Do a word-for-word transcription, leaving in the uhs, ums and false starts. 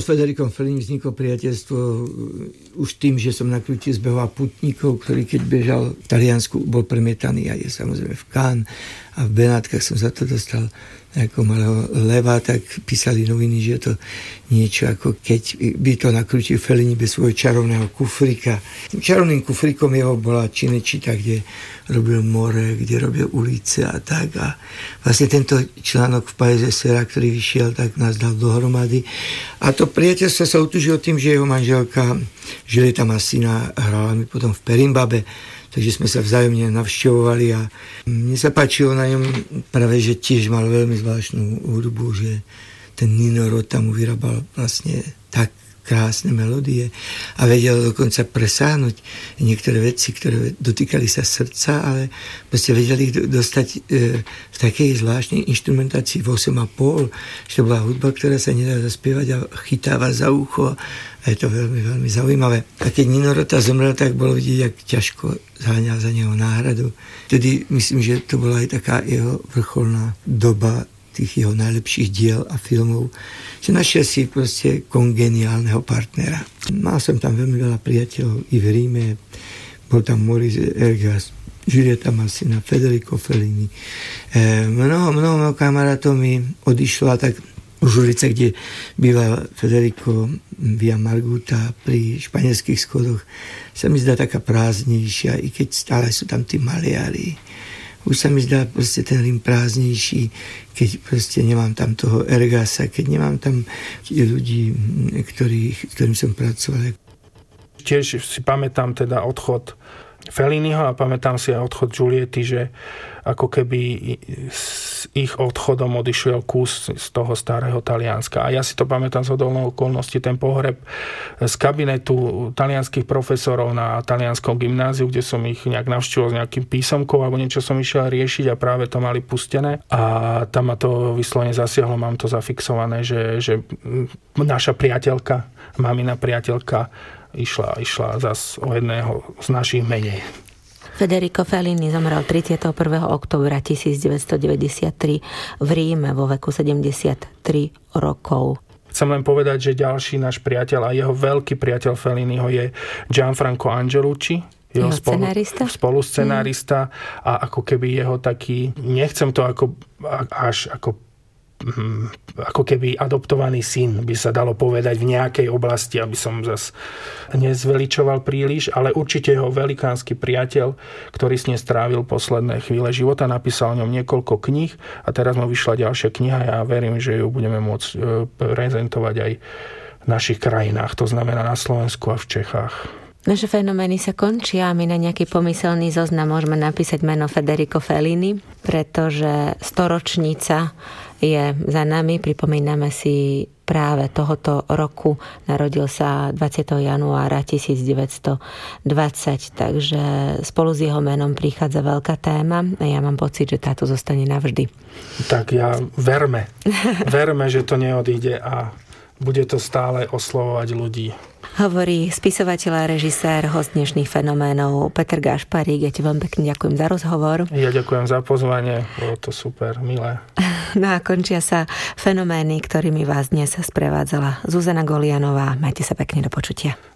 S Federikom Fellinim vzniklo priateľstvo už tým, že som nakrútil Zbehová putníkov, ktorý keď bežal v Taliansku, bol premietaný aj samozrejme v Cannes a v Benátkach som za to dostal ako malého leva, tak písali noviny, že je to niečo ako keď by to nakrútil Fellini bez svojho čarovného kufrika. Tým čarovným kufrikom jeho bola Cinecittà, kde robil more, kde robil ulice a tak. A vlastne tento článok v Paese Sera, ktorý vyšiel, tak nás dal dohromady. A to priateľstvo sa utužilo tým, že jeho manželka Julieta Massina hrala mi potom v Perimbabe, takže sme sa vzájomne navštevovali a mne sa páčilo na ňom práve, že tiež mal veľmi zvláštnu hudbu, že ten Nino Rota mu vyrábal vlastne tak krásne melódie a vedel dokonca presáhnuť niektoré veci, ktoré dotýkali sa srdca, ale proste vedeli ich dostať e, v takej zvláštnej inštrumentácii v osem a pol, že to bola hudba, ktorá sa nedá zaspievať a chytáva za ucho a je to veľmi, veľmi zaujímavé. A keď Nino Rota zomrel, tak bolo vidieť, jak ťažko zháňal za neho náhradu. Tedy myslím, že to bola aj taká jeho vrcholná doba tých jeho najlepších diel a filmov, že našiel si proste kongeniálneho partnera. Mal som tam veľmi veľa priateľov i v Ríme, bol tam Maurice Ergas, Julieta Massina, Federico Fellini. E, mnoho, mnoho, mnoho kamarátov mi odišlo a tak v Žulice, kde býval Federico Via Marguta pri španielských schodoch, sa mi zdá taká prázdnejšia, i keď stále sú tam tí maliari. Už sa mi zdá proste ten Rím prázdnejší, keď proste nemám tam toho Ergasa, keď nemám tam ľudí, ktorých, ktorým som pracoval. Tiež si pamätám teda odchod Felliniho a pamätám si aj odchod Giulietty, že ako keby s ich odchodom odišiel kus z toho starého Talianska. A ja si to pamätám z hodnou okolností, ten pohreb z kabinetu talianských profesorov na talianskom gymnáziu, kde som ich nejak navštívil s nejakým písomkou alebo niečo som išiel riešiť a práve to mali pustené. A tam ma to vyslovene zasiahlo, mám to zafixované, že, že naša priateľka, mamina priateľka išla, išla zas o jedného z našich menej. Federico Fellini zomrel tridsiateho prvého októbra tisícdeväťstodeväťdesiattri v Ríme vo veku sedemdesiattri rokov. Chcem len povedať, že ďalší náš priateľ a jeho veľký priateľ Felliniho je Gianfranco Angelucci, jeho, jeho spolu, scenárista, spoluscenárista mm. a ako keby jeho taký, nechcem to ako až ako ako keby adoptovaný syn, by sa dalo povedať v nejakej oblasti, aby som zas nezveličoval príliš, ale určite jeho velikánsky priateľ, ktorý s ním strávil posledné chvíle života, napísal o ňom niekoľko kníh a teraz mu vyšla ďalšia kniha a ja verím, že ju budeme môcť prezentovať aj v našich krajinách, to znamená na Slovensku a v Čechách. Naše fenomény sa končia a my na nejaký pomyselný zoznam môžeme napísať meno Federico Fellini, pretože storočnica je za nami. Pripomíname si práve tohoto roku. Narodil sa dvadsiateho januára tisícdeväťstodvadsať, takže spolu s jeho menom prichádza veľká téma a ja mám pocit, že táto zostane navždy. Tak ja verme. Verme, že to neodíde a bude to stále oslovovať ľudí. Hovorí spisovateľ a režisér, host dnešných fenoménov Peter Gašparík. Ja ti veľmi pekne ďakujem za rozhovor. Ja ďakujem za pozvanie, bolo to super, milé. No a končia sa fenomény, ktorými vás dnes sprevádzala Zuzana Golianová. Majte sa pekne, do počutia.